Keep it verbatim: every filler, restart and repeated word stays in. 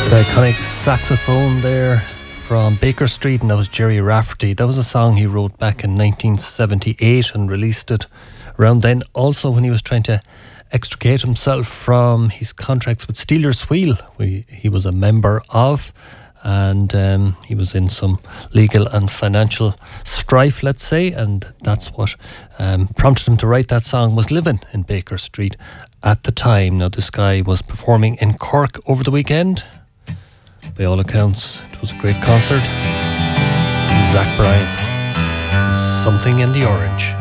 The iconic saxophone there from Baker Street, and that was Jerry Rafferty. That was a song he wrote back in nineteen seventy-eight and released it around then. Also, when he was trying to extricate himself from his contracts with Steelers Wheel, we, he was a member of, and um, he was in some legal and financial strife, let's say, and that's what um, prompted him to write that song. Was living in Baker Street at the time. Now, this guy was performing in Cork over the weekend. By all accounts, it was a great concert. Zach Bryan, Something in the Orange.